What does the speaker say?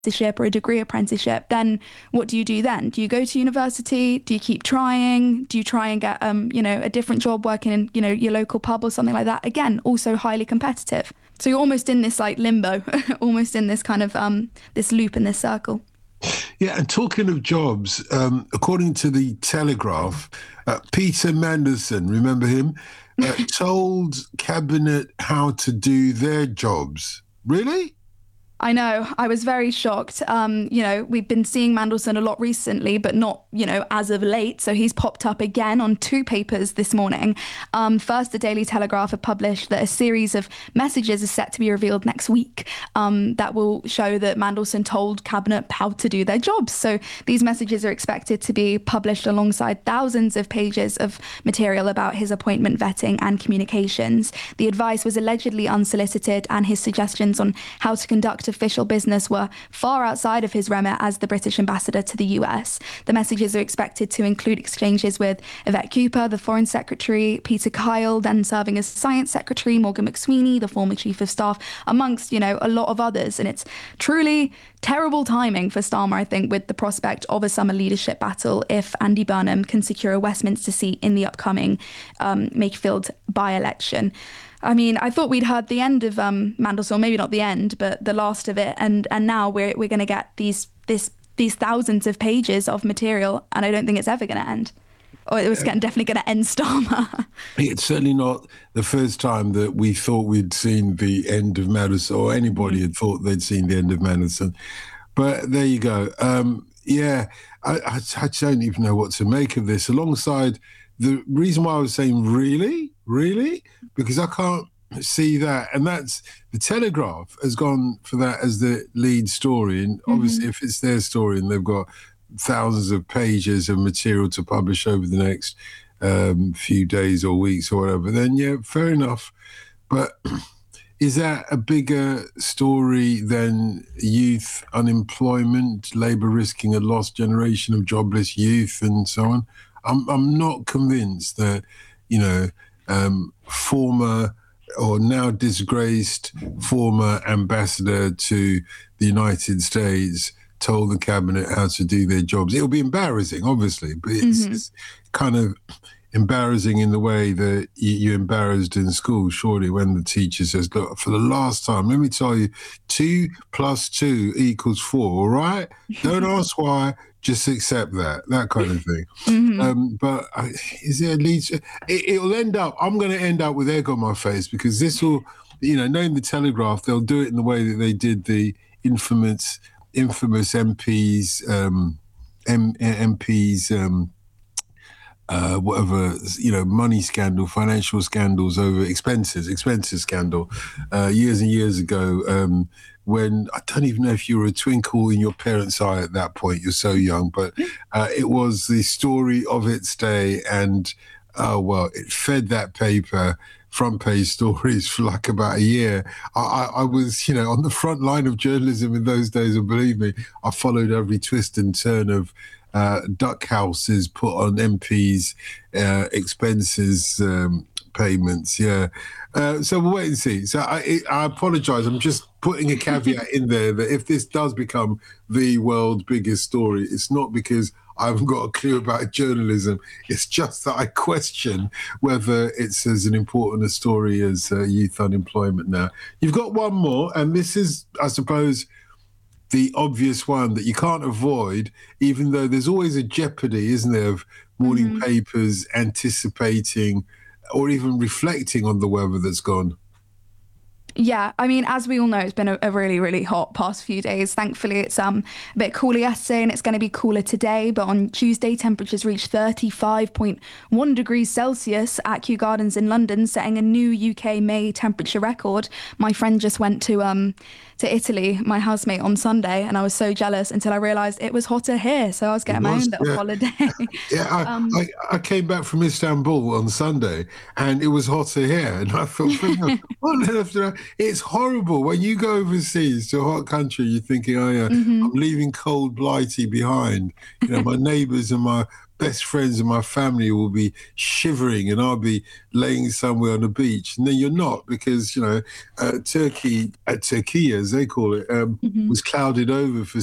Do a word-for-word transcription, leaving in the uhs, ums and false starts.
apprenticeship or a degree apprenticeship, then what do you do then? Do you go to university? Do you keep trying? Do you try and get um, you know, a different job working in, you know, your local pub or something like that? Again, also highly competitive. So you're almost in this like limbo, almost in this kind of um this loop in this circle. Yeah, and talking of jobs, um, according to the Telegraph, uh, Peter Mandelson, remember him, uh, told Cabinet how to do their jobs. Really? I know. I was very shocked. Um, you know, we've been seeing Mandelson a lot recently, but not, you know, as of late. So he's popped up again on two papers this morning. Um, first, the Daily Telegraph have published that a series of messages is set to be revealed next week um, that will show that Mandelson told Cabinet how to do their jobs. So these messages are expected to be published alongside thousands of pages of material about his appointment vetting and communications. The advice was allegedly unsolicited, and his suggestions on how to conduct official business were far outside of his remit as the British ambassador to the U S. The messages are expected to include exchanges with Yvette Cooper, the Foreign Secretary, Peter Kyle, then serving as Science Secretary, Morgan McSweeney, the former Chief of Staff, amongst, you know, a lot of others. And it's truly terrible timing for Starmer, I think, with the prospect of a summer leadership battle if Andy Burnham can secure a Westminster seat in the upcoming um, Makefield by-election. I mean, I thought we'd heard the end of um, Mandelson, maybe not the end, but the last of it, and and now we're we're going to get these this these thousands of pages of material, and I don't think it's ever going to end, or it was definitely going to end Starmer. It's certainly not the first time that we thought we'd seen the end of Mandelson, or anybody mm-hmm. had thought they'd seen the end of Mandelson. But there you go. Um, yeah, I, I, I don't even know what to make of this. Alongside the reason why I was saying really, really, because I can't see that. And that's the Telegraph has gone for that as the lead story. And obviously, mm-hmm. if it's their story and they've got thousands of pages of material to publish over the next um, few days or weeks or whatever, then yeah, fair enough. But is that a bigger story than youth unemployment, Labour risking a lost generation of jobless youth and so on? I'm I'm not convinced that, you know, um, former or now disgraced former ambassador to the United States told the cabinet how to do their jobs. It'll be embarrassing, obviously, but it's, mm-hmm. it's kind of embarrassing in the way that you, you're embarrassed in school, surely, when the teacher says, look, for the last time, let me tell you, two plus two equals four, all right? Don't ask why, just accept that, that kind of thing. Mm-hmm. Um, but I, is there at least, it, it'll end up, I'm going to end up with egg on my face, because this will, you know, knowing the Telegraph, they'll do it in the way that they did the infamous, infamous M Ps, um, M, MPs, um, Uh, whatever, you know, money scandal, financial scandals over expenses, expenses scandal, uh, years and years ago, um, when I don't even know if you were a twinkle in your parents' eye at that point, you're so young, but uh, it was the story of its day. And, oh, well, it fed that paper front page stories for like about a year. I, I, I was, you know, on the front line of journalism in those days, and believe me, I followed every twist and turn of Uh, duck houses put on M Ps' uh, expenses um, payments. Yeah. Uh, so we'll wait and see. So I, I apologise. I'm just putting a caveat in there that if this does become the world's biggest story, it's not because I haven't got a clue about journalism. It's just that I question whether it's as an important a story as uh, youth unemployment now. You've got one more, and this is, I suppose, the obvious one that you can't avoid, even though there's always a jeopardy, isn't there, of morning mm-hmm. papers anticipating or even reflecting on the weather that's gone. Yeah, I mean, as we all know, it's been a, a really, really hot past few days. Thankfully, it's um a bit cooler yesterday and it's going to be cooler today. But on Tuesday, temperatures reached thirty-five point one degrees Celsius at Kew Gardens in London, setting a new U K May temperature record. My friend just went to um to Italy, my housemate, on Sunday, and I was so jealous until I realised it was hotter here. So I was getting was, my own little yeah. holiday. yeah, I, um, I, I came back from Istanbul on Sunday and it was hotter here. And I thought, what on earth did I... It's horrible. When you go overseas to a hot country, you're thinking, oh yeah, mm-hmm. I'm leaving cold Blighty behind. You know, my neighbours and my best friends in my family will be shivering and I'll be laying somewhere on the beach. And then you're not, because, you know, uh, Turkey, uh, Turkey, as they call it, um, Mhm. was clouded over for